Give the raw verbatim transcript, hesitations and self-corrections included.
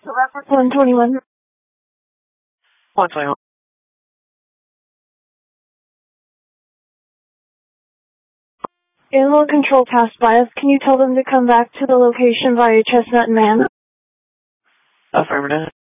one twenty-one. one twenty-one. Animal control passed by us. Can you tell them to come back to the location via Chestnut and Man? Affirmative.